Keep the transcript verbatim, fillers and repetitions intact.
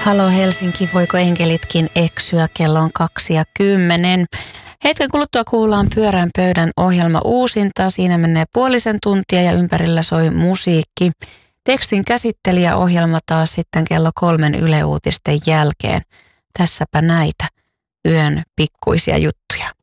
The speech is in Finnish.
Halo Helsinki, voiko enkelitkin eksyä? Kello on kaksi ja kymmenen. Hetken kuluttua kuullaan Pyörän pöydän ohjelma uusinta. Siinä menee puolisen tuntia ja ympärillä soi musiikki. Tekstin käsittelijäohjelma taas sitten kello kolmen Yle Uutisten jälkeen. Tässäpä näitä yön pikkuisia juttuja.